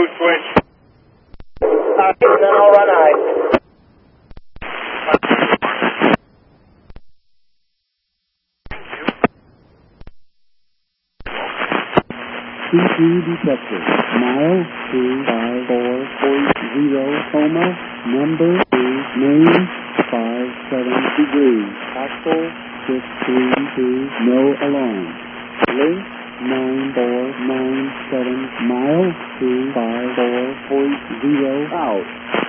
switch. Then I'll run ice. CG detected. Mile 254.0 coma. Number 2 name 57 degrees. Axle 632. No alarm. Length 9497. Mile 254.0 out.